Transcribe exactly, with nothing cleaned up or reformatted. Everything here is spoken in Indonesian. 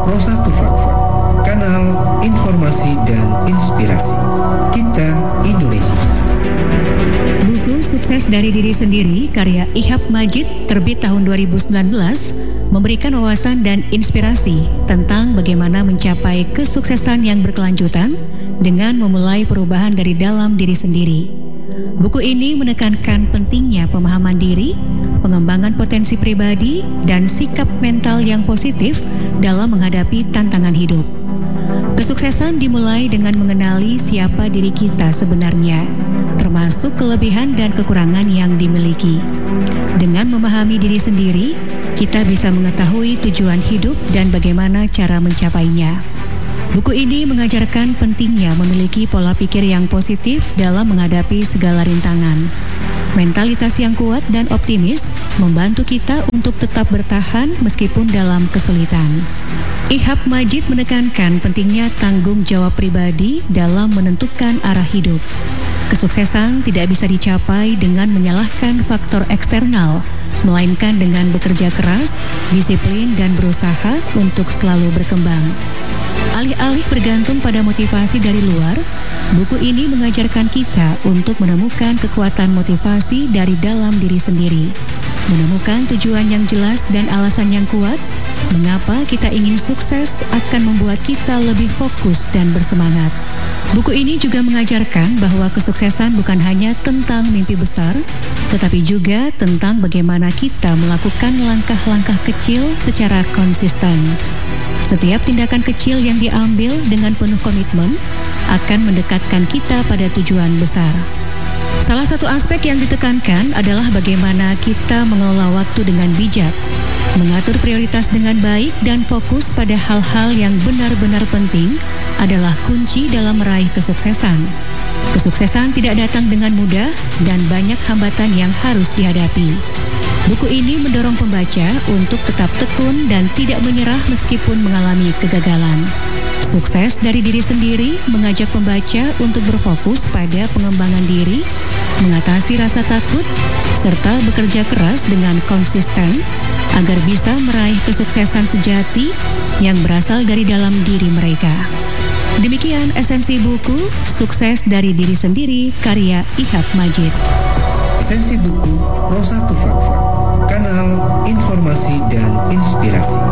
Prosa to Fakfak, kanal informasi dan inspirasi. Kita Indonesia. Buku Sukses dari Diri Sendiri karya Ihab Majid terbit tahun dua ribu sembilan belas memberikan wawasan dan inspirasi tentang bagaimana mencapai kesuksesan yang berkelanjutan dengan memulai perubahan dari dalam diri sendiri. Buku ini menekankan pentingnya pemahaman diri, pengembangan potensi pribadi, dan sikap mental yang positif dalam menghadapi tantangan hidup. Kesuksesan dimulai dengan mengenali siapa diri kita sebenarnya, termasuk kelebihan dan kekurangan yang dimiliki. Dengan memahami diri sendiri, kita bisa mengetahui tujuan hidup dan bagaimana cara mencapainya. Buku ini mengajarkan pentingnya memiliki pola pikir yang positif dalam menghadapi segala rintangan. Mentalitas yang kuat dan optimis membantu kita untuk tetap bertahan meskipun dalam kesulitan. Ihab Majid menekankan pentingnya tanggung jawab pribadi dalam menentukan arah hidup. Kesuksesan tidak bisa dicapai dengan menyalahkan faktor eksternal, melainkan dengan bekerja keras, disiplin, dan berusaha untuk selalu berkembang. Alih-alih bergantung pada motivasi dari luar, buku ini mengajarkan kita untuk menemukan kekuatan motivasi dari dalam diri sendiri. Menemukan tujuan yang jelas dan alasan yang kuat, mengapa kita ingin sukses akan membuat kita lebih fokus dan bersemangat. Buku ini juga mengajarkan bahwa kesuksesan bukan hanya tentang mimpi besar, tetapi juga tentang bagaimana kita melakukan langkah-langkah kecil secara konsisten. Setiap tindakan kecil yang diambil dengan penuh komitmen akan mendekatkan kita pada tujuan besar. Salah satu aspek yang ditekankan adalah bagaimana kita mengelola waktu dengan bijak, mengatur prioritas dengan baik, dan fokus pada hal-hal yang benar-benar penting adalah kunci dalam meraih kesuksesan. Kesuksesan tidak datang dengan mudah dan banyak hambatan yang harus dihadapi. Buku ini mendorong pembaca untuk tetap tekun dan tidak menyerah meskipun mengalami kegagalan. Sukses dari diri sendiri mengajak pembaca untuk berfokus pada pengembangan diri, mengatasi rasa takut, serta bekerja keras dengan konsisten agar bisa meraih kesuksesan sejati yang berasal dari dalam diri mereka. Demikian esensi buku Sukses dari Diri Sendiri karya Ihab Majid. Esensi buku Prosa to Fakfak, kanal informasi dan inspirasi.